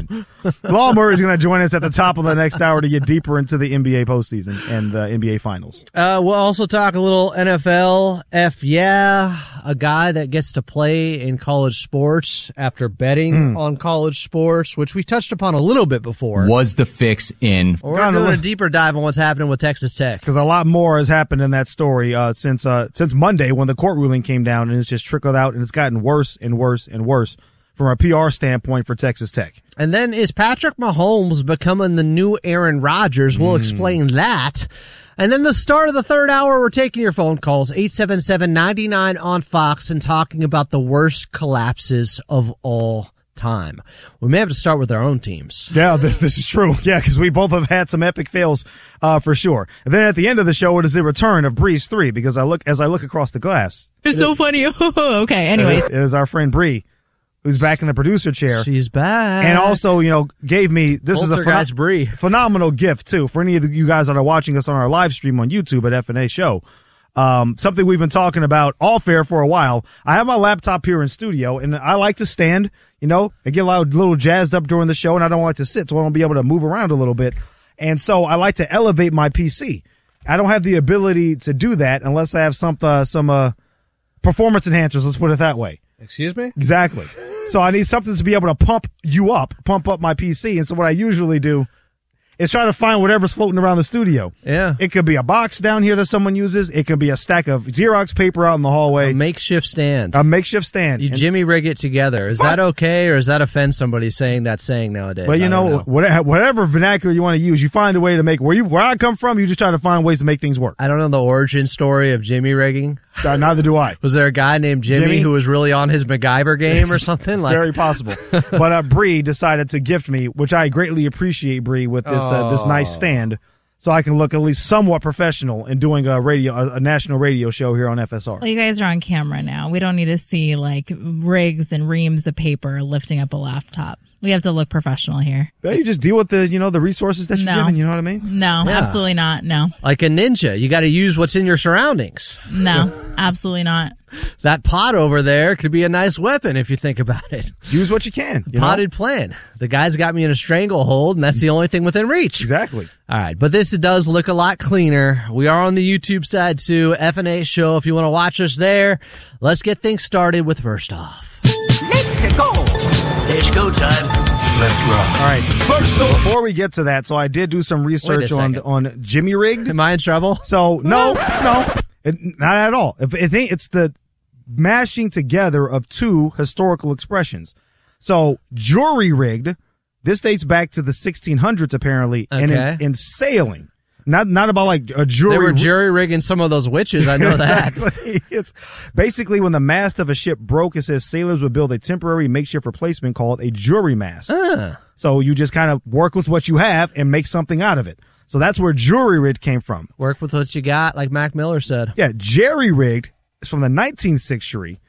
Law Murray is going to join us at the top of the next hour to get deeper into the NBA postseason and the NBA Finals. We'll also talk a little NFL. A guy that gets to play in college sports after betting on college sports, which we touched upon a little bit before. Was the fix in? We're doing a deeper dive on what's happening with Texas Tech. Because a lot more has happened in that story since Monday when the court ruling came down, and it's just trickled out, and it's gotten worse and worse and worse from a PR standpoint for Texas Tech. And then is Patrick Mahomes becoming the new Aaron Rodgers? We'll explain that. And then the start of the third hour, we're taking your phone calls, 877-99 on Fox, and talking about the worst collapses of all time. We may have to start with our own teams. Yeah, this is true. Yeah, because we both have had some epic fails for sure. And then at the end of the show, it is the return of Breeze 3, because as I look across the glass. It's so funny. Okay, anyways. It is our friend Bree, who's back in the producer chair. She's back. And also, gave me, this is a Bree. phenomenal gift, too, for any of you guys that are watching us on our live stream on YouTube at FNA Show. Something we've been talking about off air for a while. I have my laptop here in studio, and I like to stand, I get a little jazzed up during the show, and I don't like to sit, so I don't be able to move around a little bit. And so I like to elevate my PC. I don't have the ability to do that unless I have some performance enhancers, let's put it that way. Excuse me? Exactly. So I need something to be able to pump up my PC. And so what I usually do is try to find whatever's floating around the studio. Yeah. It could be a box down here that someone uses. It could be a stack of Xerox paper out in the hallway. A makeshift stand. You Jimmy rig it together. Is that okay, or does that offend somebody saying nowadays? But whatever vernacular you want to use, you find a way to make where I come from, you just try to find ways to make things work. I don't know the origin story of Jimmy rigging. Neither do I. Was there a guy named Jimmy who was really on his MacGyver game or something? Very possible. But Bree decided to gift me, which I greatly appreciate, Bree, with this nice stand, so I can look at least somewhat professional in doing a national radio show here on FSR. Well, you guys are on camera now. We don't need to see rigs and reams of paper lifting up a laptop. We have to look professional here. Yeah, you just deal with the resources that you're given. You know what I mean? No, absolutely not. No. Like a ninja, you got to use what's in your surroundings. No, absolutely not. That pot over there could be a nice weapon if you think about it. Use what you can. Potted plant. The guy's got me in a stranglehold, and that's the only thing within reach. Exactly. All right, but this does look a lot cleaner. We are on the YouTube side too, FNA Show. If you want to watch us there, let's get things started with First Off. Let's go. It's go time. Let's rock. All right. First off, before we get to that, so I did do some research on Jimmy rigged. Am I in trouble? So no, not at all. It's the mashing together of two historical expressions. So jury rigged. This dates back to the 1600s apparently, and in sailing. Not about like a jury. They were jury rigging some of those witches. I know that. Exactly. It's basically when the mast of a ship broke, it says sailors would build a temporary makeshift replacement called a jury mast. So you just kind of work with what you have and make something out of it. So that's where jury rigged came from. Work with what you got, like Mac Miller said. Yeah, jerry rigged is from the 19th century.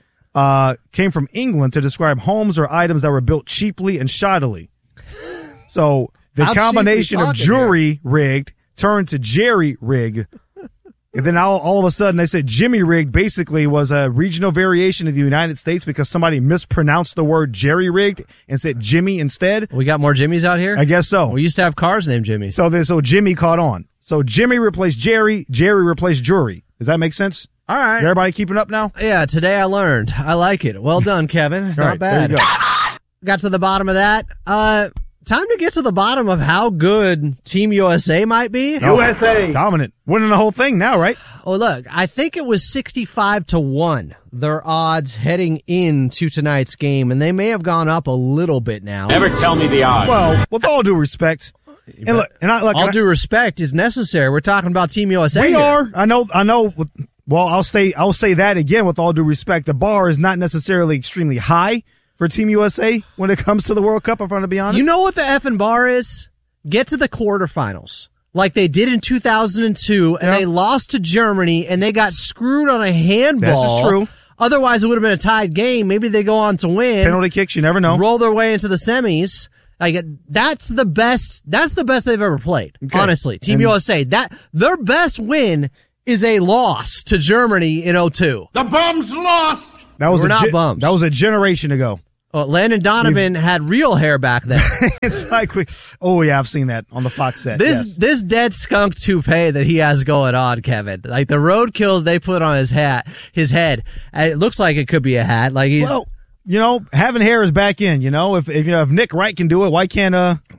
Came from England to describe homes or items that were built cheaply and shoddily. So the combination of jury rigged turned to jerry rigged. And then all of a sudden they said Jimmy rigged basically was a regional variation of the United States because somebody mispronounced the word jerry rigged and said Jimmy instead. We got more Jimmys out here? I guess so. We used to have cars named Jimmy. So Jimmy caught on. So Jimmy replaced Jerry, Jerry replaced jury. Does that make sense? All right. Is everybody keeping up now? Yeah, today I learned. I like it. Well done, Kevin. Not bad. There you go. Got to the bottom of that. Time to get to the bottom of how good Team USA might be. USA. Dominant. Winning the whole thing now, right? Oh, look, I think it was 65-1, their odds heading into tonight's game, and they may have gone up a little bit now. Never tell me the odds. Well, with all due respect, all due respect is necessary. We're talking about Team USA. We are. I know. Well, I'll say that again with all due respect. The bar is not necessarily extremely high for Team USA when it comes to the World Cup, if I'm to be honest. You know what the effing bar is? Get to the quarterfinals. Like they did in 2002, and they lost to Germany, and they got screwed on a handball. That's just true. Otherwise, it would have been a tied game. Maybe they go on to win. Penalty kicks, you never know. Roll their way into the semis. Like that's the best they've ever played. Okay. Honestly, Team USA, their best win is a loss to Germany in 2002. The bums lost. That was not bums. That was a generation ago. Oh, Landon Donovan had real hair back then. It's like I've seen that on the Fox set. This dead skunk toupee that he has going on, Kevin, like the roadkill they put on his head, it looks like it could be a hat. Like having hair is back in. If Nick Wright can do it, why can't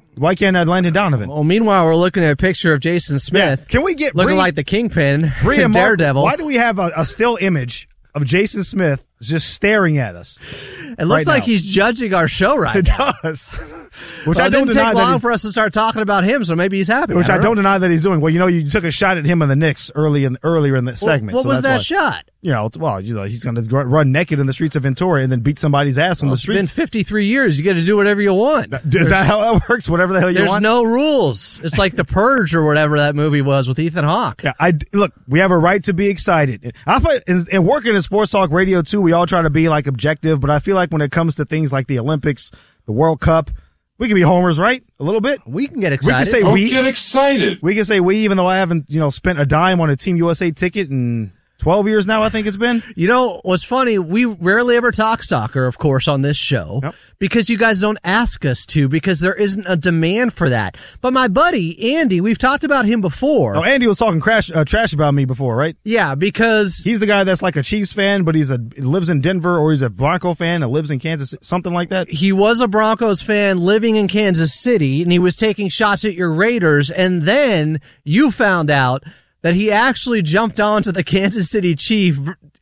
Landon Donovan? Well, meanwhile, we're looking at a picture of Jason Smith. Yeah. Can we get looking like the Kingpin, Bree and Daredevil? Why do we have a still image of Jason Smith just staring at us? It looks like he's judging our show right now. It does. Which I don't didn't deny take long for us to start talking about him, so maybe he's happy. Which I don't deny that he's doing. Well, you took a shot at him and the Knicks earlier in the segment. What was that shot? He's going to run naked in the streets of Ventura and then beat somebody's ass on the streets. It's been 53 years. You got to do whatever you want. Is that how it works? Whatever the hell you want? There's no rules. It's like The Purge or whatever that movie was with Ethan Hawke. Yeah, look, we have a right to be excited. And working in sports talk radio too, we all try to be like objective, but I feel like when it comes to things like the Olympics, the World Cup, we can be homers, right? A little bit. We can get excited. We can say get excited. We can say even though I haven't, spent a dime on a Team USA ticket in 12 years now, I think it's been. What's funny, we rarely ever talk soccer, of course, on this show because you guys don't ask us to because there isn't a demand for that. But my buddy, Andy, we've talked about him before. Oh, Andy was talking trash about me before, right? Yeah, because he's the guy that's like a Chiefs fan, but he lives in Denver, or he's a Bronco fan and lives in Kansas, something like that. He was a Broncos fan living in Kansas City, and he was taking shots at your Raiders, and then you found out that he actually jumped onto the Kansas City Chiefs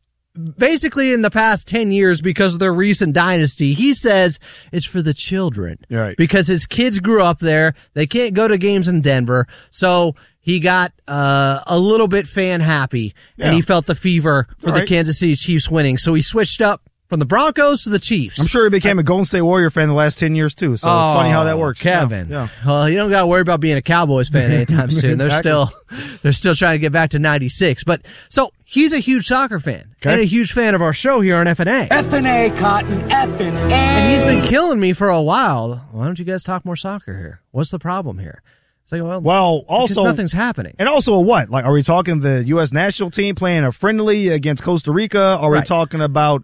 basically in the past 10 years because of their recent dynasty. He says it's for the children. Right. Because his kids grew up there. They can't go to games in Denver. So he got a little bit fan happy, and he felt the fever for the Kansas City Chiefs winning. So he switched up from the Broncos to the Chiefs. I'm sure he became a Golden State Warrior fan the last 10 years, too. So it's funny how that works. Kevin. Yeah. Well, you don't got to worry about being a Cowboys fan anytime soon. Exactly. They're still trying to get back to 96. But so he's a huge soccer fan and a huge fan of our show here on FNA. FNA, Cotton, FNA. And he's been killing me for a while. Why don't you guys talk more soccer here? What's the problem here? It's like, also nothing's happening. And also what? Like, are we talking the U.S. national team playing a friendly against Costa Rica? Are we talking about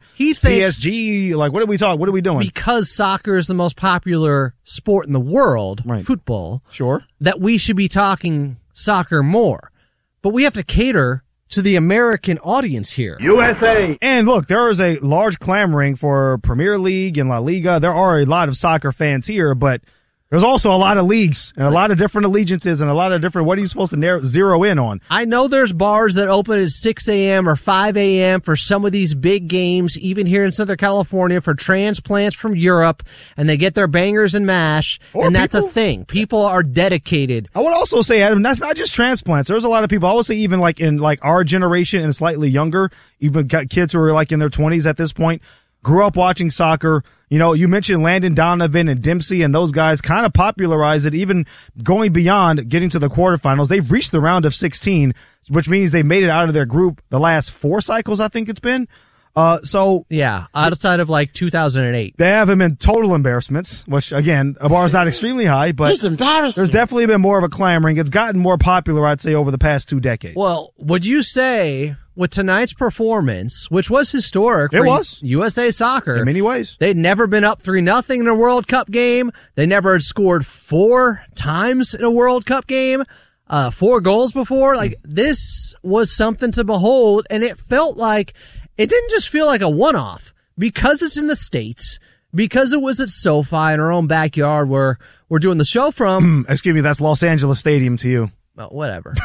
PSG? Like, what are we talking? What are we doing? Because soccer is the most popular sport in the world, football. Sure. That we should be talking soccer more. But we have to cater to the American audience here. USA. And look, there is a large clamoring for Premier League and La Liga. There are a lot of soccer fans here, but there's also a lot of leagues and a lot of different allegiances and a lot of different, what are you supposed to zero in on? I know there's bars that open at 6 a.m. or 5 a.m. for some of these big games, even here in Southern California for transplants from Europe, and they get their bangers and mash, that's a thing. People are dedicated. I would also say, Adam, that's not just transplants. There's a lot of people, I would say even like in like our generation and slightly younger, even got kids who are like in their 20s at this point, grew up watching soccer. You mentioned Landon Donovan and Dempsey, and those guys kind of popularized it, even going beyond getting to the quarterfinals. They've reached the round of 16, which means they made it out of their group the last 4 cycles, I think it's been. Outside of like 2008. They haven't been total embarrassments, which again, a bar is not extremely high, but it's embarrassing. There's definitely been more of a clamoring. It's gotten more popular, I'd say, over the past 2 decades. Well, would you say with tonight's performance, which was historic for USA Soccer in many ways, they'd never been up 3-0 in a World Cup game. They never had scored 4 times in a World Cup game. 4 goals before. Like, this was something to behold, and it didn't just feel like a one-off because it's in the States, because it was at SoFi in our own backyard where we're doing the show from. Excuse me, that's Los Angeles Stadium to you. Oh, whatever.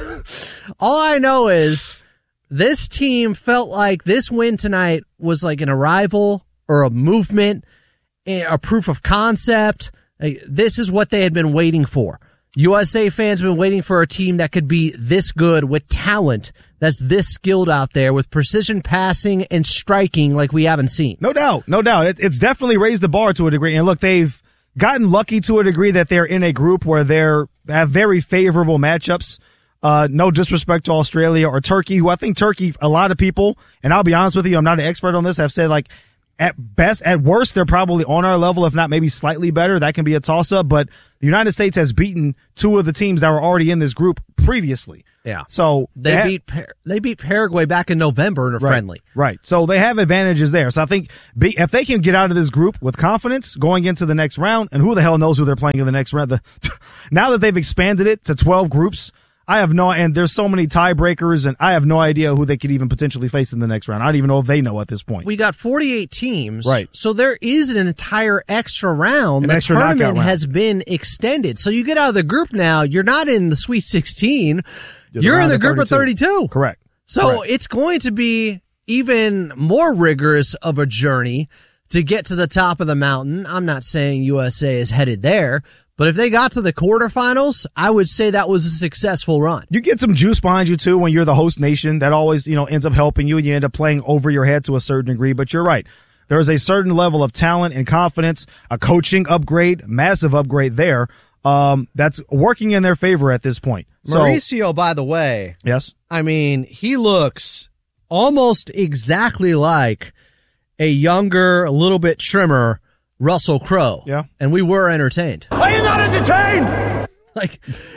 All I know is this team felt like this win tonight was like an arrival or a movement, a proof of concept. This is what they had been waiting for. USA fans have been waiting for a team that could be this good with talent that's this skilled out there with precision passing and striking like we haven't seen. No doubt. It's definitely raised the bar to a degree. And look, they've gotten lucky to a degree that they're in a group where they have very favorable matchups. No disrespect to Australia or Turkey, who I think Turkey, a lot of people, and I'll be honest with you, I'm not an expert on this, have said like at best, at worst, they're probably on our level, if not maybe slightly better. That can be a toss-up, but the United States has beaten two of the teams that were already in this group previously. Yeah. So they beat Paraguay back in November in a friendly. Right. So they have advantages there. So I think if they can get out of this group with confidence going into the next round, and who the hell knows who they're playing in the next round. Now that they've expanded it to 12 groups, and there's so many tiebreakers, and I have no idea who they could even potentially face in the next round. I don't even know if they know at this point. We got 48 teams. Right. So there is an entire extra round. The extra knockout tournament round. has been extended. So you get out of the group now, you're not in the Sweet 16. You're in round the of group of 32. Correct. So it's going to be even more rigorous of a journey to get to the top of the mountain. I'm not saying USA is headed there, but if they got to the quarterfinals, I would say that was a successful run. You get some juice behind you too when you're the host nation. That always, ends up helping you, and you end up playing over your head to a certain degree. But you're right. There is a certain level of talent and confidence, a coaching upgrade, massive upgrade there. That's working in their favor at this point. Mauricio, by the way, Yes. I mean, he looks almost exactly like a younger, a little bit trimmer Russell Crowe. Yeah. And we were entertained. Are you not entertained? Like,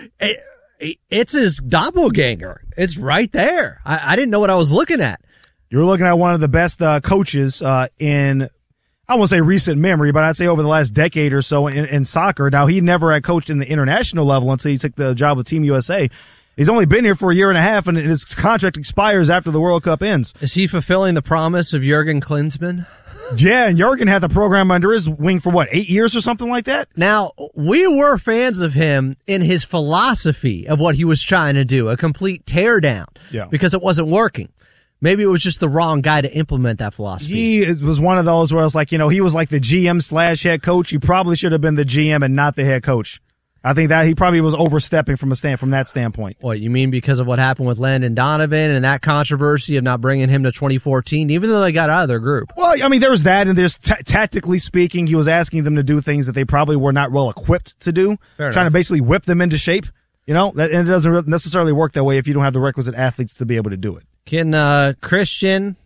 it's his doppelganger. It's right there. I didn't know what I was looking at. You're looking at one of the best coaches in, I won't say recent memory, but I'd say over the last decade or so in soccer. Now, he never had coached in the international level until he took the job with Team USA. He's only been here for a year and a half, and his contract expires after the World Cup ends. Is he fulfilling the promise of Jurgen Klinsmann? Yeah, and Jurgen had the program under his wing for 8 years or something like that? Now, we were fans of him in his philosophy of what he was trying to do, a complete teardown, because it wasn't working. Maybe it was just the wrong guy to implement that philosophy. He was one of those where it's like, he was like the GM/head coach. He probably should have been the GM and not the head coach. I think that he probably was overstepping from that standpoint. What, you mean because of what happened with Landon Donovan and that controversy of not bringing him to 2014, even though they got out of their group? Well, I mean, there was that, and there's tactically speaking, he was asking them to do things that they probably were not well equipped to do, trying to basically whip them into shape. And it doesn't necessarily work that way if you don't have the requisite athletes to be able to do it. Can Christian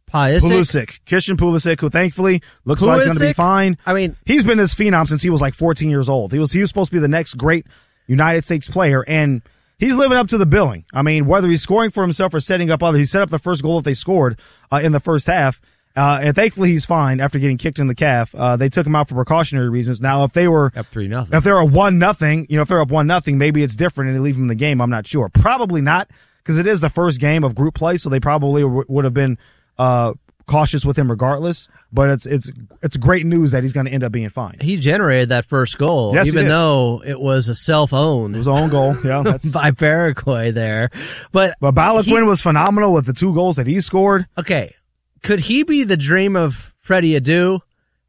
Christian Pulisic, who thankfully looks like he's going to be fine. I mean, he's been this phenom since he was like 14 years old. He was supposed to be the next great United States player, and he's living up to the billing. I mean, whether he's scoring for himself or setting up others, he set up the first goal that they scored in the first half. And thankfully he's fine after getting kicked in the calf. They took him out for precautionary reasons. Now, if they were up 3-0, if they're a 1-0, if they're up 1-0, maybe it's different and they leave him in the game. I'm not sure. Probably not, because it is the first game of group play, so they probably would have been cautious with him regardless. But it's great news that he's going to end up being fine. He generated that first goal, even though it was a self-owned. It was an own goal, yeah, by Paraguay there. But Balogun was phenomenal with the 2 goals that he scored. Okay, could he be the dream of Freddie Adu?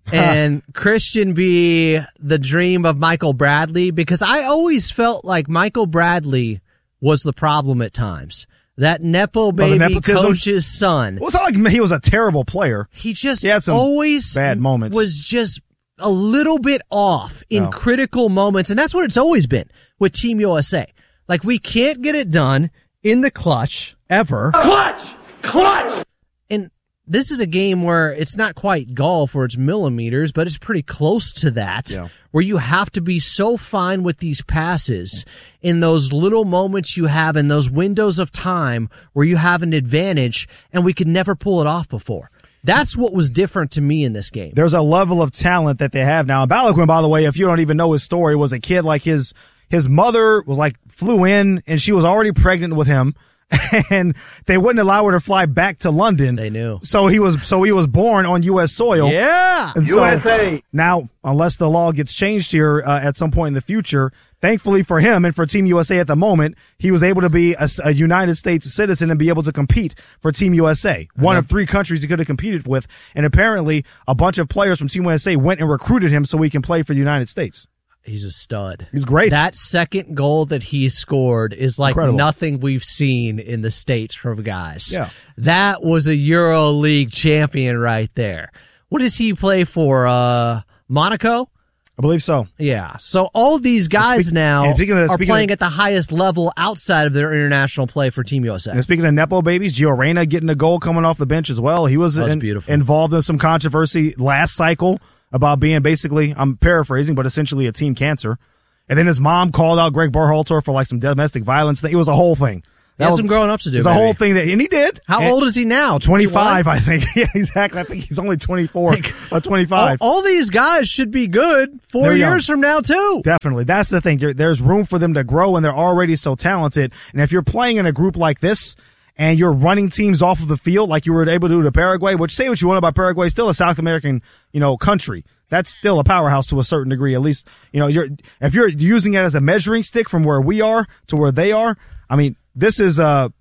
And Christian be the dream of Michael Bradley? Because I always felt like Michael Bradley was the problem at times. That Nepo baby coach's son. Well, it's not like he was a terrible player. He just had some always bad moments. Was just a little bit off in critical moments. And that's what it's always been with Team USA. Like, we can't get it done in the clutch ever. Clutch! And this is a game where it's not quite golf where it's millimeters, but it's pretty close to that, where you have to be so fine with these passes in those little moments you have in those windows of time where you have an advantage, and we could never pull it off before. That's what was different to me in this game. There's a level of talent that they have now. And Balogun, by the way, if you don't even know his story, was a kid like his mother was like flew in and she was already pregnant with him. And they wouldn't allow her to fly back to London. They knew. So he was born on U.S. soil. Yeah. And USA. Now, unless the law gets changed here at some point in the future, thankfully for him and for Team USA at the moment, he was able to be a United States citizen and be able to compete for Team USA. One of 3 countries he could have competed with. And apparently a bunch of players from Team USA went and recruited him so he can play for the United States. He's a stud. He's great. That second goal that he scored is like nothing we've seen in the States from guys. Yeah. That was a Euro League champion right there. What does he play for? Monaco? I believe so. Yeah. So all of these guys now are playing at the highest level outside of their international play for Team USA. And speaking of Nepo babies, Gio Reyna getting a goal coming off the bench as well. He was involved in some controversy last cycle about being basically, I'm paraphrasing, but essentially a team cancer. And then his mom called out Greg Berhalter for like some domestic violence. It was a whole thing. He has some growing up to do. It's a whole thing and he did. How old is he now? 25, I think. Yeah, exactly. I think he's only 24 or 25. All these guys should be good 4 years from now, too. Definitely. That's the thing. There's room for them to grow, and they're already so talented. And if you're playing in a group like this and you're running teams off of the field like you were able to do to Paraguay, which say what you want about Paraguay, still a South American, country. That's still a powerhouse to a certain degree. At least, if you're using it as a measuring stick from where we are to where they are, I mean, this is a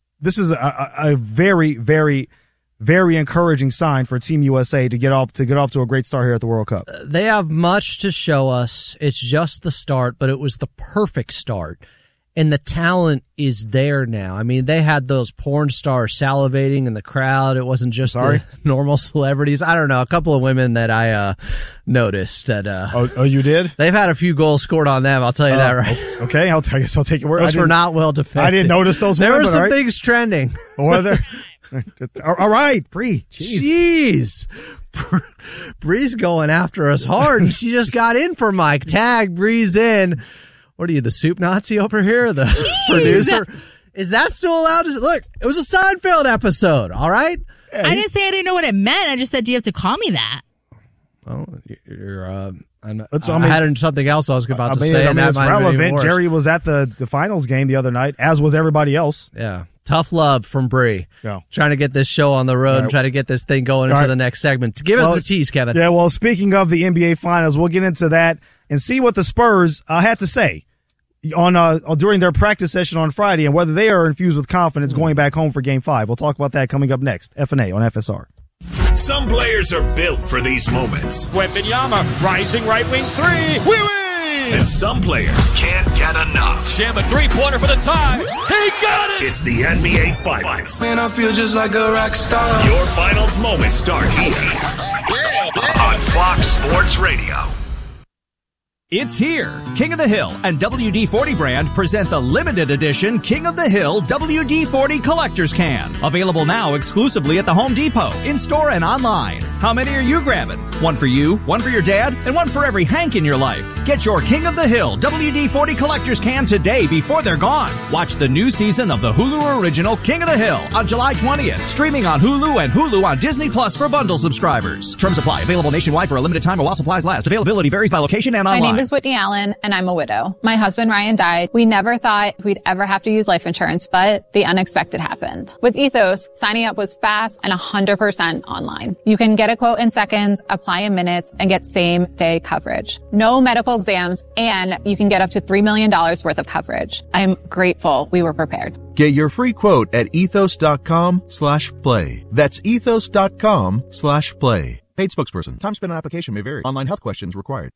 very, very, very encouraging sign for Team USA to get off to a great start here at the World Cup. They have much to show us. It's just the start, but it was the perfect start. And the talent is there now. I mean, they had those porn stars salivating in the crowd. It wasn't just the normal celebrities. I don't know. A couple of women that I noticed that. Oh, you did? They've had a few goals scored on them. I'll tell you that right. Okay, I guess I'll take your word. Those were not well defended. I didn't notice those. There were some things trending. Were there? All right, Bree. Jeez. Bree's going after us hard. She just got in for Mike. Tag Bree's in. What are you, the soup Nazi over here? The producer? Is that still allowed to? Look, it was a Seinfeld episode, all right? Yeah, I didn't say I didn't know what it meant. I just said, do you have to call me that? Oh, I had something else I was about to say. It's relevant. Jerry was at the finals game the other night, as was everybody else. Yeah. Tough love from Bree. Yeah. Trying to get this show on the road and try to get this thing going into the next segment. Give us the tease, Kevin. Yeah, well, speaking of the NBA Finals, we'll get into that and see what the Spurs had to say during their practice session on Friday and whether they are infused with confidence going back home for Game 5. We'll talk about that coming up next. FNA on FSR. Some players are built for these moments. Wembanyama, rising right wing three. We win! And some players can't get enough. Jam a three-pointer for the tie. He got it! It's the NBA Finals. Man, I feel just like a rock star. Your finals moments start here on Fox Sports Radio. It's here. King of the Hill and WD-40 brand present the limited edition King of the Hill WD-40 Collector's Can. Available now exclusively at the Home Depot, in-store and online. How many are you grabbing? One for you, one for your dad, and one for every Hank in your life. Get your King of the Hill WD-40 Collector's Can today before they're gone. Watch the new season of the Hulu original King of the Hill on July 20th. Streaming on Hulu and Hulu on Disney Plus for bundle subscribers. Terms apply. Available nationwide for a limited time or while supplies last. Availability varies by location and online. My name is Whitney Allen, and I'm a widow. My husband, Ryan, died. We never thought we'd ever have to use life insurance, but the unexpected happened. With Ethos, signing up was fast and 100% online. You can get a quote in seconds, apply in minutes, and get same-day coverage. No medical exams, and you can get up to $3 million worth of coverage. I'm grateful we were prepared. Get your free quote at ethos.com/play. That's ethos.com/play. Paid spokesperson. Time spent on application may vary. Online health questions required.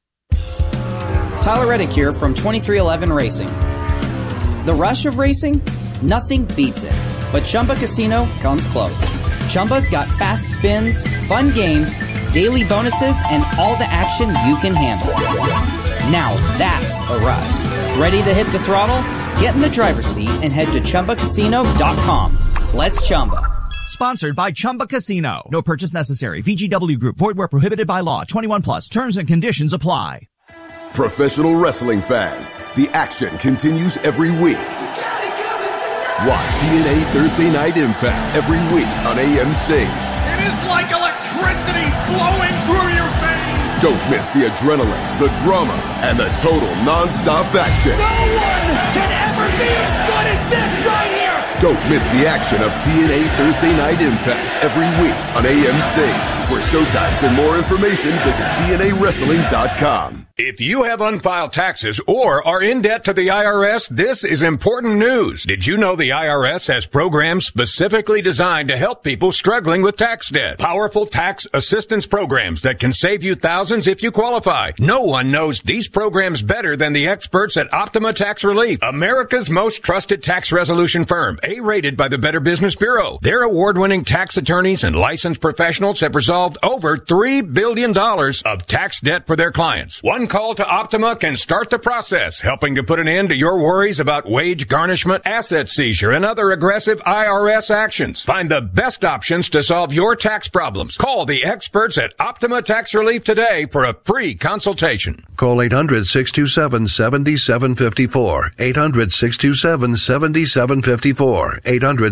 Tyler Reddick here from 2311 Racing. The rush of racing? Nothing beats it. But Chumba Casino comes close. Chumba's got fast spins, fun games, daily bonuses, and all the action you can handle. Now that's a ride. Ready to hit the throttle? Get in the driver's seat and head to ChumbaCasino.com. Let's Chumba. Sponsored by Chumba Casino. No purchase necessary. VGW Group. Void where prohibited by law. 21 plus. Terms and conditions apply. Professional wrestling fans, the action continues every week. Watch TNA Thursday Night Impact every week on AMC. It is like electricity flowing through your veins. Don't miss the adrenaline, the drama, and the total non-stop action. No one can ever be as good as this right here. Don't miss the action of TNA Thursday Night Impact every week on AMC. For showtimes and more information, visit TNAWrestling.com. If you have unfiled taxes or are in debt to the IRS, this is important news. Did you know the IRS has programs specifically designed to help people struggling with tax debt? Powerful tax assistance programs that can save you thousands if you qualify. No one knows these programs better than the experts at Optima Tax Relief, America's most trusted tax resolution firm, A-rated by the Better Business Bureau. Their award-winning tax attorneys and licensed professionals have resolved over $3 billion of tax debt for their clients. One call to Optima can start the process, helping to put an end to your worries about wage garnishment, asset seizure, and other aggressive IRS actions. Find the best options to solve your tax problems. Call the experts at Optima Tax Relief today for a free consultation. Call 800-627-7754. 800-627-7754.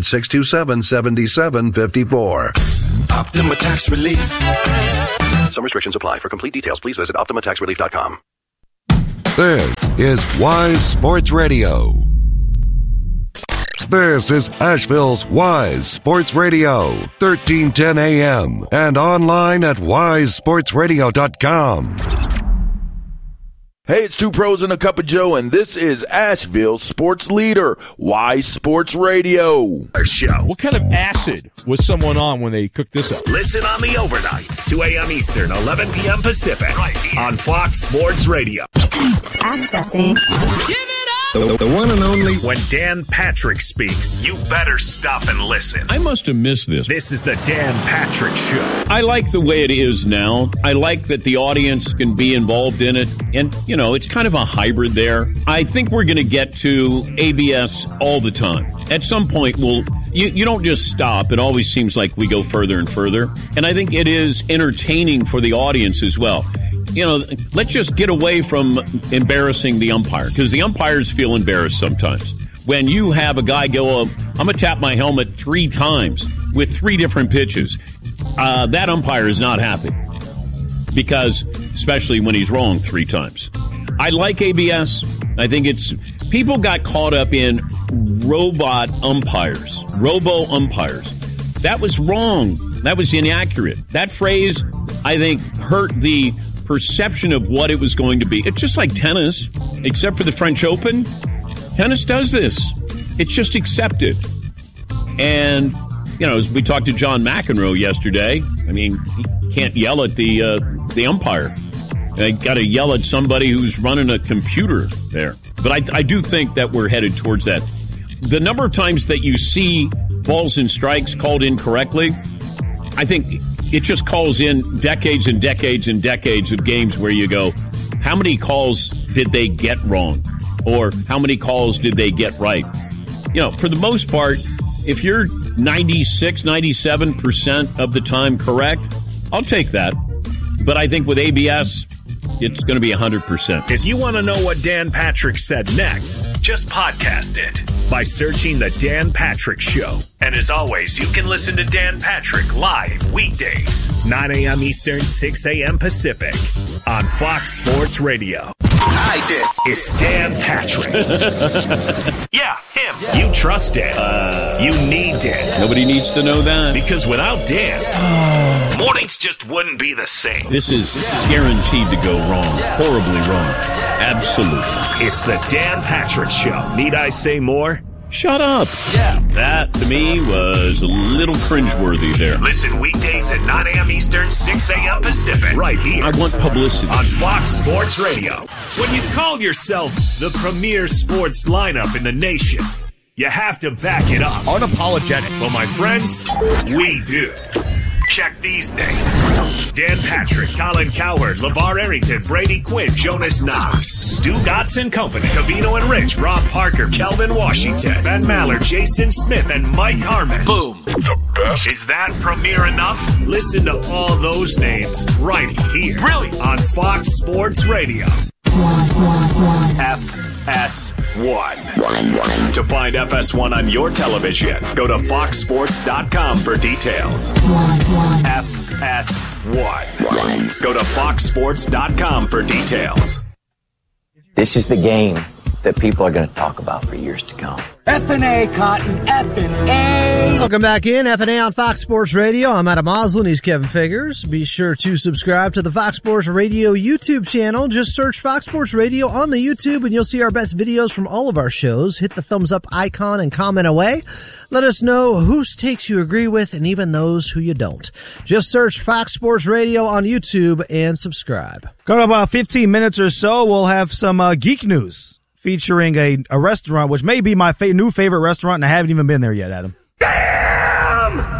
800-627-7754. Optima Tax Relief. Some restrictions apply. For complete details, please visit OptimaTaxRelief.com. This is Wise Sports Radio. This is Asheville's Wise Sports Radio, 1310 AM, and online at wisesportsradio.com. Hey, it's Two Pros and a Cup of Joe, and this is Asheville's sports leader, Wise Sports Radio. Our show. What kind of acid was someone on when they cooked this up? Listen on the overnights, 2 a.m. Eastern, 11 p.m. Pacific, right here on Fox Sports Radio. Accessing. The one and only. When Dan Patrick speaks, you better stop and listen. I must have missed this. This is the Dan Patrick Show. I like the way it is now. I like that the audience can be involved in it. And, you know, it's kind of a hybrid there. I think we're going to get to ABS all the time. At some point, you don't just stop. It always seems like we go further and further. And I think it is entertaining for the audience as well. You know, let's just get away from embarrassing the umpire, because the umpires feel embarrassed sometimes. When you have a guy go, I'm going to tap my helmet 3 times with 3 different pitches, that umpire is not happy, because especially when he's wrong 3 times. I like ABS. I think people got caught up in robot umpires, robo umpires. That was wrong. That was inaccurate. That phrase, I think, hurt the perception of what it was going to be. It's just like tennis, except for the French Open. Tennis does this. It's just accepted. And, you know, as we talked to John McEnroe yesterday, I mean, you can't yell at the umpire. You got to yell at somebody who's running a computer there. But I do think that we're headed towards that. The number of times that you see balls and strikes called incorrectly, I think it just calls in decades and decades and decades of games where you go, how many calls did they get wrong? Or how many calls did they get right? You know, for the most part, if you're 96, 97% of the time correct, I'll take that. But I think with ABS, it's going to be 100%. If you want to know what Dan Patrick said next, just podcast it by searching The Dan Patrick Show. And as always, you can listen to Dan Patrick live weekdays, 9 a.m. Eastern, 6 a.m. Pacific on Fox Sports Radio. I did. It's Dan Patrick. Yeah, him. Yeah. You trust Dan. You need Dan. Nobody needs to know that. Because without Dan, mornings just wouldn't be the same. This is guaranteed to go wrong. Horribly wrong. Absolutely. It's the Dan Patrick Show. Need I say more? Shut up. Yeah. That, to me, was a little cringeworthy there. Listen weekdays at 9 a.m. Eastern, 6 a.m. Pacific. Right here. I want publicity. On Fox Sports Radio. When you call yourself the premier sports lineup in the nation, you have to back it up. Unapologetic. Well, my friends, we do. Check these names: Dan Patrick, Colin Cowherd, LeVar Arrington, Brady Quinn, Jonas Knox, Stu Gotts & Company, Cavino and Rich, Rob Parker, Kelvin Washington, Ben Maller, Jason Smith, and Mike Harmon. Boom. The best. Is that premier enough? Listen to all those names right here. Really? On Fox Sports Radio. FS1. To find FS1 on your television, go to foxsports.com for details. FS1. Go to foxsports.com for details. This is the game that people are going to talk about for years to come. F&A, Cotton, F&A. Welcome back in, F&A on Fox Sports Radio. I'm Adam Oslin. He's Kevin Figures. Be sure to subscribe to the Fox Sports Radio YouTube channel. Just search Fox Sports Radio on the YouTube, and you'll see our best videos from all of our shows. Hit the thumbs up icon and comment away. Let us know whose takes you agree with and even those who you don't. Just search Fox Sports Radio on YouTube and subscribe. Coming up about 15 minutes or so, we'll have some geek news featuring a restaurant, which may be my new favorite restaurant, and I haven't even been there yet, Adam. Damn!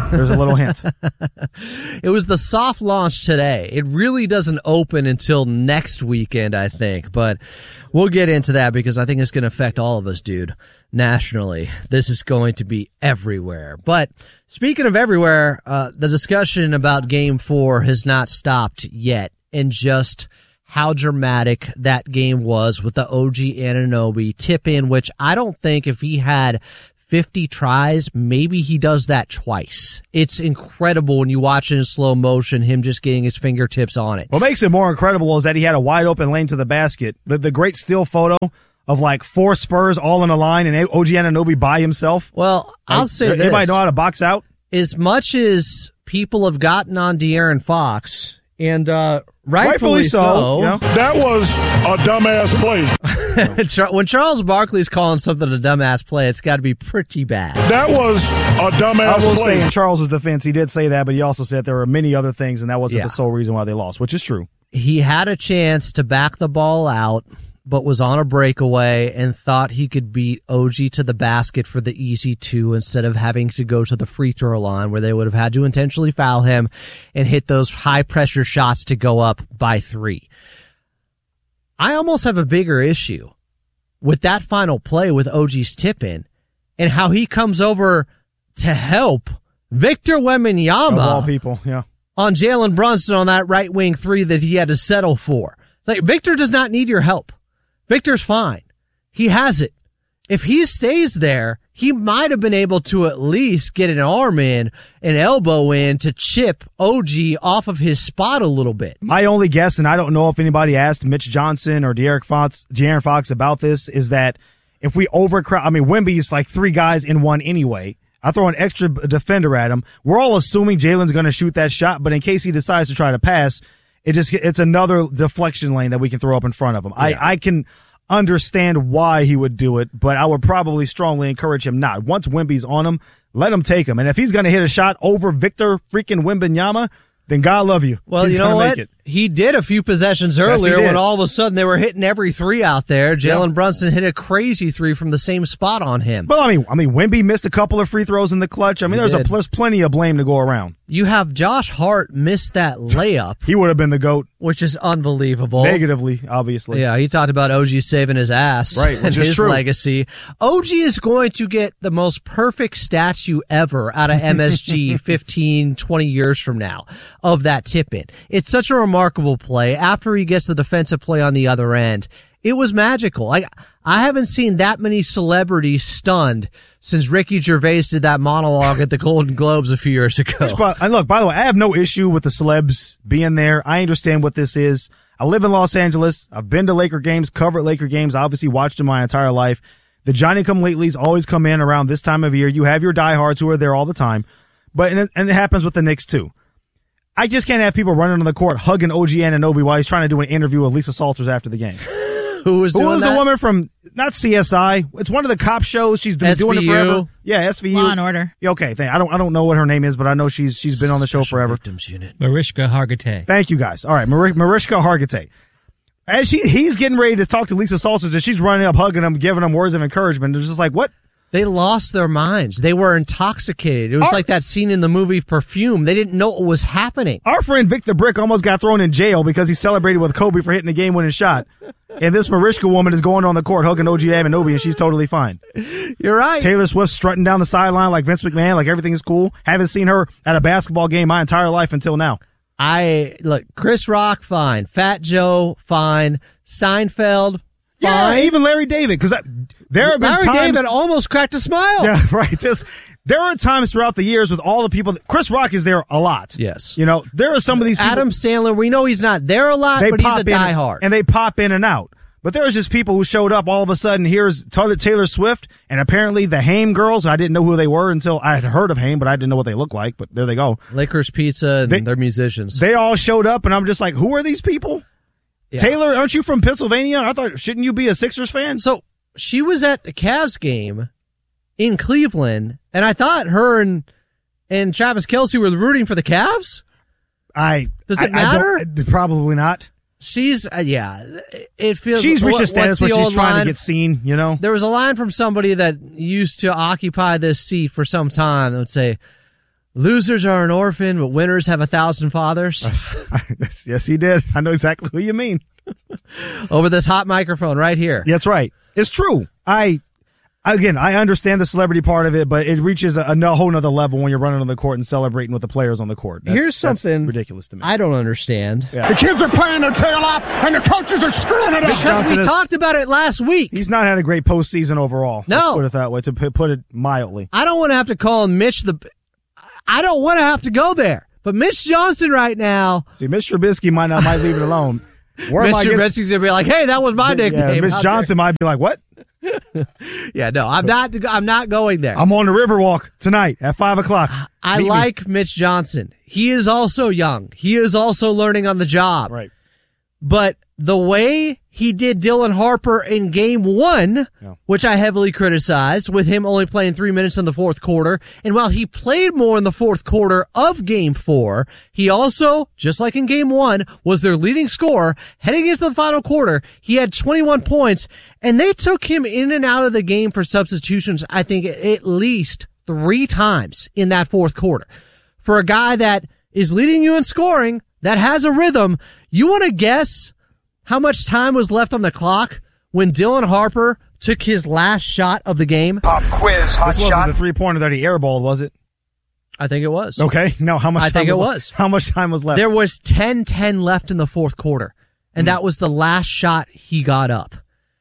There's a little hint. It was the soft launch today. It really doesn't open until next weekend, I think. But we'll get into that because I think it's going to affect all of us, dude, nationally. This is going to be everywhere. But speaking of everywhere, the discussion about Game 4 has not stopped yet, and just how dramatic that game was with the OG Anunoby tip-in, which I don't think if he had 50 tries, maybe he does that twice. It's incredible when you watch it in slow motion, him just getting his fingertips on it. What makes it more incredible is that he had a wide open lane to the basket. The great still photo of like 4 Spurs all in a line and OG Anunoby by himself. Well, I'll say this. Anybody know how to box out? As much as people have gotten on De'Aaron Fox, and rightfully so. Yeah. That was a dumbass play. When Charles Barkley's calling something a dumbass play, it's got to be pretty bad. That was a dumbass play. I will say in Charles's defense, he did say that, but he also said there were many other things, and that wasn't the sole reason why they lost, which is true. He had a chance to back the ball out, but was on a breakaway and thought he could beat OG to the basket for the easy 2 instead of having to go to the free throw line where they would have had to intentionally foul him and hit those high-pressure shots to go up by 3. I almost have a bigger issue with that final play with OG's tip-in and how he comes over to help Victor Wembanyama of all people, on Jalen Brunson on that right wing 3 that he had to settle for. Like, Victor does not need your help. Victor's fine. He has it. If he stays there, he might have been able to at least get an arm in, an elbow in to chip OG off of his spot a little bit. My only guess, and I don't know if anybody asked Mitch Johnson or De'Aaron Fox about this, is that if we overcrowd, I mean, Wemby's like 3 guys in one anyway. I throw an extra defender at him. We're all assuming Jalen's going to shoot that shot, but in case he decides to try to pass, it's another deflection lane that we can throw up in front of him. Yeah. I can understand why he would do it, but I would probably strongly encourage him not. Once Wemby's on him, let him take him. And if he's going to hit a shot over Victor freaking Wembanyama, then God love you. Well, he's you know what? He did a few possessions earlier when all of a sudden they were hitting every 3 out there. Jalen Brunson hit a crazy 3 from the same spot on him. Well, I mean, Wemby missed a couple of free throws in the clutch. I mean, there's plenty of blame to go around. You have Josh Hart miss that layup. He would have been the GOAT. Which is unbelievable. Negatively, obviously. Yeah, he talked about OG saving his ass. Right, which and is his true. legacy. OG is going to get the most perfect statue ever out of MSG 15, 20 years from now of that tip-in. It's such a remarkable play. After he gets the defensive play on the other end, it was magical. I haven't seen that many celebrities stunned since Ricky Gervais did that monologue at the Golden Globes a few years ago. And look, by the way, I have no issue with the celebs being there. I understand what this is. I live in Los Angeles. I've been to Laker games, covered Laker games, obviously watched them my entire life. The Johnny-come-latelys always come in around this time of year. You have your diehards who are there all the time. And it happens with the Knicks too. I just can't have people running on the court hugging OG Anunoby while he's trying to do an interview with Lisa Salters after the game. Who was the woman from, not CSI, it's one of the cop shows. She's been doing it forever. Yeah, SVU. Law and Order. Yeah, okay, I don't know what her name is, but I know she's been on the show forever. Victims Unit. Mariska Hargitay. Thank you, guys. All right, Mariska Hargitay. As he's getting ready to talk to Lisa Salters, and she's running up, hugging him, giving him words of encouragement. It's just like, what? They lost their minds. They were intoxicated. It was like that scene in the movie Perfume. They didn't know what was happening. Our friend Vic the Brick almost got thrown in jail because he celebrated with Kobe for hitting a game-winning shot. And this Mariska woman is going on the court hugging OG Anunoby, and she's totally fine. You're right. Taylor Swift strutting down the sideline like Vince McMahon, like everything is cool. Haven't seen her at a basketball game my entire life until now. Look, Chris Rock, fine. Fat Joe, fine. Seinfeld, yeah, even Larry David, because there have been times... Larry David almost cracked a smile. Yeah, right. There are times throughout the years with all the people... Chris Rock is there a lot. Yes. You know, there are some of these people... Adam Sandler, we know he's not there a lot, but he's a diehard. And they pop in and out. But there was just people who showed up all of a sudden. Here's Taylor Swift, and apparently the Haim girls. I didn't know who they were until I had heard of Haim, but I didn't know what they looked like. But there they go. Lakers Pizza and they're musicians. They all showed up, and I'm just like, who are these people? Yeah. Taylor, aren't you from Pennsylvania? I thought, shouldn't you be a Sixers fan? So she was at the Cavs game in Cleveland, and I thought her and Travis Kelce were rooting for the Cavs. Does it matter? Probably not. She's, it feels... She's reached a status where she's trying to get seen, you know? There was a line from somebody that used to occupy this seat for some time that would say, Losers are an orphan, but winners have 1,000 fathers. Yes, he did. I know exactly who you mean. Over this hot microphone right here. That's right. It's true. I understand the celebrity part of it, but it reaches a whole nother level when you're running on the court and celebrating with the players on the court. Here's something that's ridiculous to me. I don't understand. Yeah. The kids are playing their tail off, and the coaches are screwing it up. Because we talked about it last week. He's not had a great postseason overall. No. Let's put it that way, to put it mildly. I don't want to have to call Mitch I don't want to have to go there. But Mitch Johnson right now. See, Mitch Trubisky might leave it alone. Mitch Trubisky's going to be like, hey, that was my nickname. Yeah, Mitch Johnson might be like, what? Yeah, no, I'm not going there. I'm on the Riverwalk tonight at 5:00. I like Mitch Johnson. He is also young. He is also learning on the job. Right. But the way he did Dylan Harper in game 1, which I heavily criticized, with him only playing 3 minutes in the fourth quarter, and while he played more in the fourth quarter of game 4, he also, just like in game 1, was their leading scorer. Heading into the final quarter, he had 21 points, and they took him in and out of the game for substitutions, I think, at least 3 times in that fourth quarter. For a guy that is leading you in scoring, that has a rhythm, you want to guess how much time was left on the clock when Dylan Harper took his last shot of the game? Pop quiz, hot This wasn't the three-pointer that he airballed, was it? I think it was. Okay. No, how much I time think it was. was. How much time was left? There was 10-10 left in the fourth quarter, and that was the last shot he got up.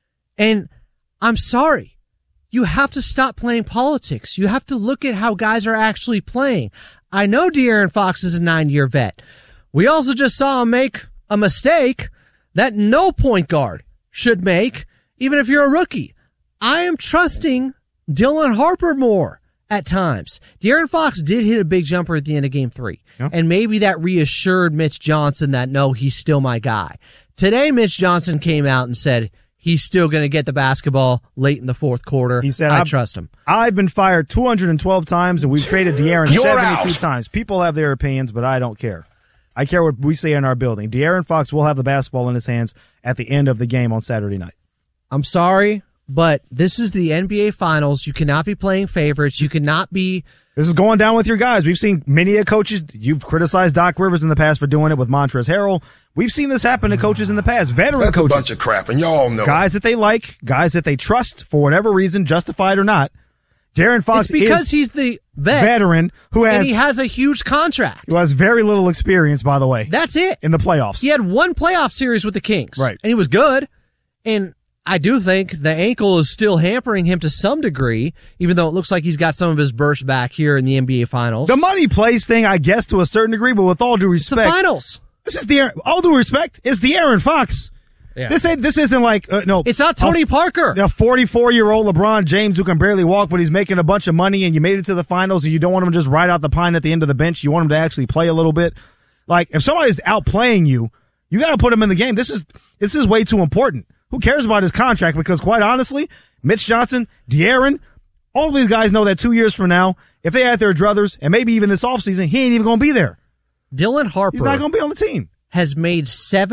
And I'm sorry. You have to stop playing politics. You have to look at how guys are actually playing. I know De'Aaron Fox is a 9-year vet. We also just saw him make a mistake that no point guard should make, even if you're a rookie. I am trusting Dylan Harper more at times. De'Aaron Fox did hit a big jumper at the end of game 3, and maybe that reassured Mitch Johnson that, no, he's still my guy. Today, Mitch Johnson came out and said he's still going to get the basketball late in the fourth quarter. He said, I trust him. I've been fired 212 times, and we've traded De'Aaron 72 times. People have their opinions, but I don't care. I care what we say in our building. De'Aaron Fox will have the basketball in his hands at the end of the game on Saturday night. I'm sorry, but this is the NBA Finals. You cannot be playing favorites. You cannot be... This is going down with your guys. We've seen many coaches. You've criticized Doc Rivers in the past for doing it with Montrezl Harrell. We've seen this happen to coaches in the past. Veteran That's coaches. a bunch of crap, and y'all know guys that they like, guys that they trust for whatever reason, justified or not. De'Aaron Fox it's because he's the veteran who has... And he has a huge contract. Who has very little experience, by the way. That's it. In the playoffs. He had one playoff series with the Kings. Right. And he was good. And I do think the ankle is still hampering him to some degree, even though it looks like he's got some of his burst back here in the NBA Finals. The money plays thing, I guess, to a certain degree, but with all due respect... It's the Finals. This is all due respect, it's De'Aaron Fox. Yeah. This isn't like no. It's not Tony Parker. A 44-year-old LeBron James who can barely walk, but he's making a bunch of money, and you made it to the finals, and you don't want him to just ride out the pine at the end of the bench. You want him to actually play a little bit. Like if somebody's outplaying you, you got to put him in the game. This is way too important. Who cares about his contract? Because quite honestly, Mitch Johnson, De'Aaron, all of these guys know that 2 years from now, if they had their druthers, and maybe even this offseason, he ain't even going to be there. Dylan Harper. He's not going to be on the team. Has made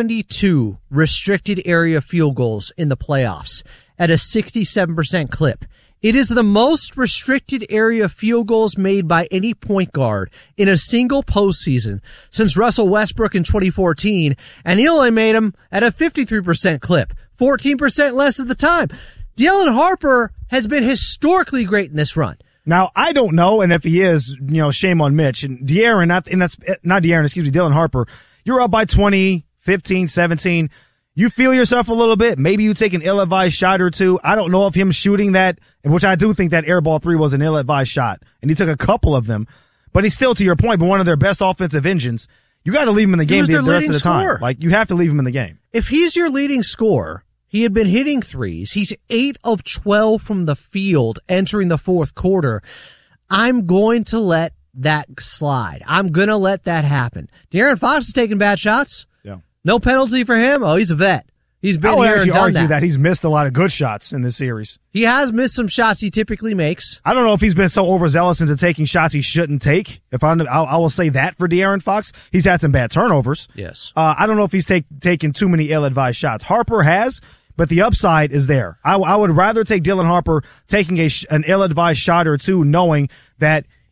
72 restricted area field goals in the playoffs at a 67% clip. It is the most restricted area field goals made by any point guard in a single postseason since Russell Westbrook in 2014, and he only made them at a 53% clip, 14% less at the time. Dylan Harper has been historically great in this run. Now, I don't know, and if he is, shame on Mitch. And De'Aaron, Dylan Harper, you're up by 20, 15, 17. You feel yourself a little bit. Maybe you take an ill-advised shot or two. I don't know if him shooting that, which I do think that airball 3 was an ill-advised shot, and he took a couple of them. But he's still, to your point, but one of their best offensive engines. You got to leave him in the game the rest of the time. Like, you have to leave him in the game. If he's your leading scorer, he had been hitting threes. He's 8 of 12 from the field entering the fourth quarter. I'm going to let that slide. I'm going to let that happen. De'Aaron Fox is taking bad shots. Yeah. No penalty for him. Oh, he's a vet. He's been here and done that. He's missed a lot of good shots in this series. He has missed some shots he typically makes. I don't know if he's been so overzealous into taking shots he shouldn't take. I will say that for De'Aaron Fox. He's had some bad turnovers. Yes. I don't know if he's taken too many ill-advised shots. Harper has, but the upside is there. I would rather take Dylan Harper taking an ill-advised shot or two knowing that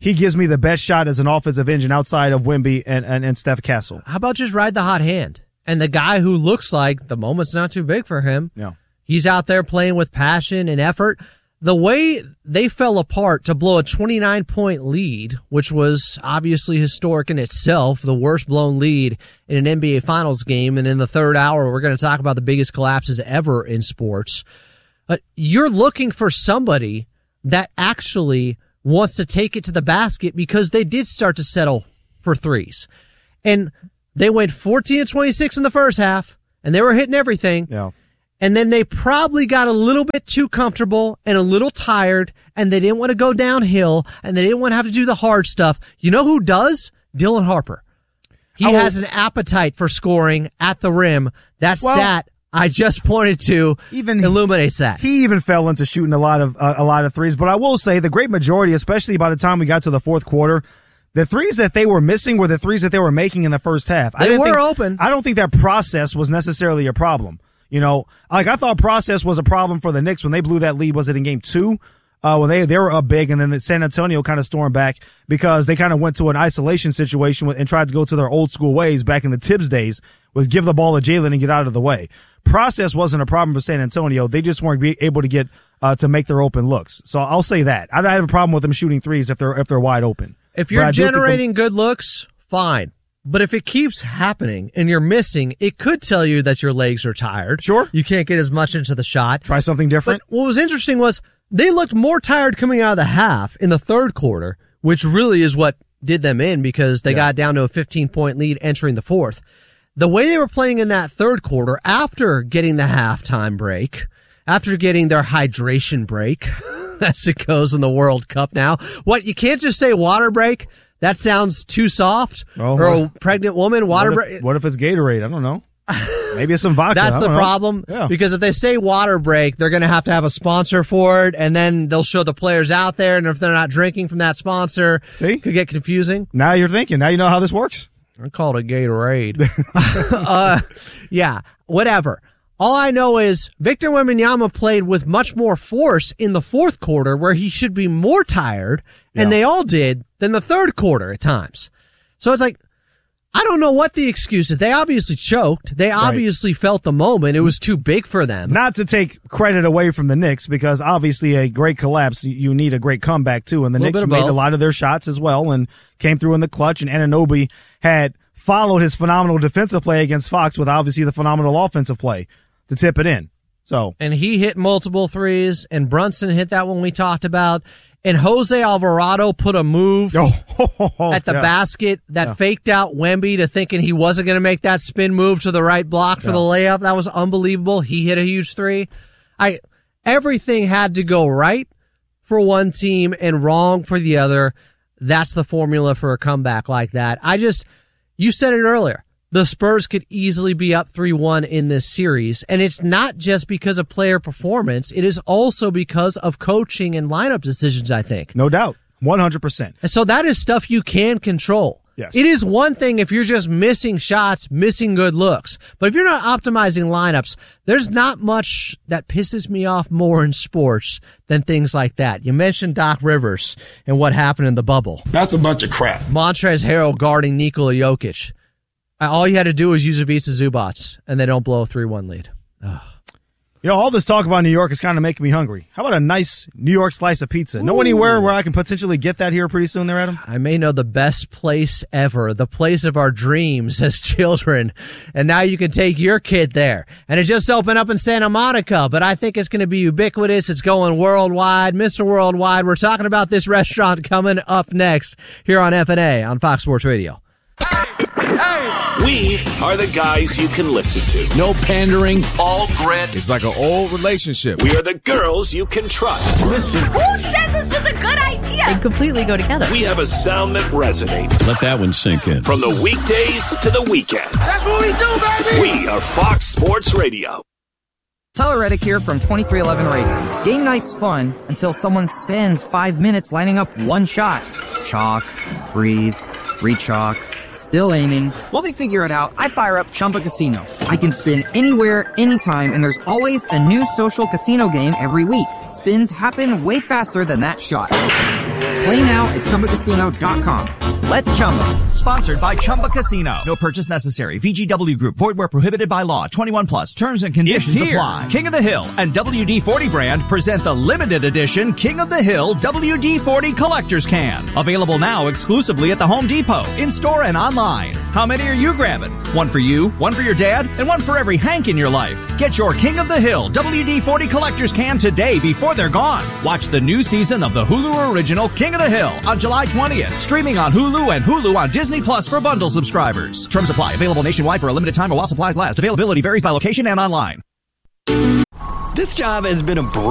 he gives me the best shot as an offensive engine outside of Wemby and Steph Castle. How about just ride the hot hand? And the guy who looks like the moment's not too big for him. Yeah. He's out there playing with passion and effort. The way they fell apart to blow a 29-point lead, which was obviously historic in itself, the worst blown lead in an NBA Finals game. And in the third hour, we're going to talk about the biggest collapses ever in sports. But you're looking for somebody that actually wants to take it to the basket because they did start to settle for threes. And they went 14-26 in the first half, and they were hitting everything. Yeah. And then they probably got a little bit too comfortable and a little tired, and they didn't want to go downhill, and they didn't want to have to do the hard stuff. You know who does? Dylan Harper. He has an appetite for scoring at the rim. That stat I just pointed to illuminates that. He even fell into shooting a lot of threes. But I will say the great majority, especially by the time we got to the fourth quarter, the threes that they were missing were the threes that they were making in the first half. They were open. I don't think that process was necessarily a problem. You know, like I thought process was a problem for the Knicks when they blew that lead. Was it in game 2? When they were up big, and then San Antonio kind of stormed back because they kind of went to an isolation situation and tried to go to their old school ways back in the Tibbs days with give the ball to Jalen and get out of the way. Process wasn't a problem for San Antonio. They just weren't able to get to make their open looks. So I'll say that. I don't have a problem with them shooting threes if they're wide open. If you're generating good looks, fine. But if it keeps happening and you're missing, it could tell you that your legs are tired. Sure. You can't get as much into the shot. Try something different. But what was interesting was they looked more tired coming out of the half in the third quarter, which really is what did them in because they got down to a 15-point lead entering the fourth. The way they were playing in that third quarter, after getting the halftime break, after getting their hydration break, as it goes in the World Cup now, you can't just say water break. That sounds too soft. Or a pregnant woman, water break. What if it's Gatorade? I don't know. Maybe it's some vodka. That's the problem. Yeah. Because if they say water break, they're going to have a sponsor for it, and then they'll show the players out there, and if they're not drinking from that sponsor, it could get confusing. Now you're thinking. Now you know how this works. I call it a Gatorade. Yeah, whatever. All I know is Victor Wembanyama played with much more force in the fourth quarter where he should be more tired, and they all did, than the third quarter at times. So it's like, I don't know what the excuse is. They obviously choked. They obviously felt the moment. It was too big for them. Not to take credit away from the Knicks, because obviously a great collapse, you need a great comeback too. And the Knicks made a lot of their shots as well and came through in the clutch. And Anunoby had followed his phenomenal defensive play against Fox with obviously the phenomenal offensive play to tip it in. And he hit multiple threes, and Brunson hit that one we talked about. And Jose Alvarado put a move at the basket that faked out Wemby to thinking he wasn't going to make that spin move to the right block for the layup. That was unbelievable. He hit a huge three. Everything had to go right for one team and wrong for the other. That's the formula for a comeback like that. You said it earlier. The Spurs could easily be up 3-1 in this series, and it's not just because of player performance. It is also because of coaching and lineup decisions, I think. No doubt. 100%. And so that is stuff you can control. Yes. It is one thing if you're just missing shots, missing good looks. But if you're not optimizing lineups, there's not much that pisses me off more in sports than things like that. You mentioned Doc Rivers and what happened in the bubble. That's a bunch of crap. Montrezl Harrell guarding Nikola Jokic. All you had to do was use Ivica Zubac, and they don't blow a 3-1 lead. Ugh. You know, all this talk about New York is kind of making me hungry. How about a nice New York slice of pizza? Know anywhere where I can potentially get that here pretty soon there, Adam? I may know the best place ever, the place of our dreams as children. And now you can take your kid there. And it just opened up in Santa Monica, but I think it's going to be ubiquitous. It's going worldwide. Mr. Worldwide, we're talking about this restaurant coming up next here on FNA on Fox Sports Radio. We are the guys you can listen to. No pandering, all grit. It's like an old relationship. We are the girls you can trust. Listen. Who said this was a good idea? They completely go together. We have a sound that resonates. Let that one sink in. From the weekdays to the weekends. That's what we do, baby! We are Fox Sports Radio. Tyler Reddick here from 2311 Racing. Game night's fun until someone spends 5 minutes lining up one shot. Chalk, breathe, re-chalk, still aiming. While they figure it out, I fire up Chumba Casino. I can spin anywhere, anytime, and there's always a new social casino game every week. Spins happen way faster than that shot. Play now at ChumbaCasino.com. Let's Chumba. Sponsored by Chumba Casino. No purchase necessary. VGW Group. Void where prohibited by law. 21 plus. Terms and conditions apply. King of the Hill and WD-40 brand present the limited edition King of the Hill WD-40 Collector's Can. Available now exclusively at the Home Depot, in-store and online. How many are you grabbing? One for you, one for your dad, and one for every Hank in your life. Get your King of the Hill WD-40 Collector's Can today before they're gone. Watch the new season of the Hulu original King of the Hill on July 20th. Streaming on Hulu and Hulu on Disney Plus for bundle subscribers. Terms apply. Available nationwide for a limited time while supplies last. Availability varies by location and online. This job has been a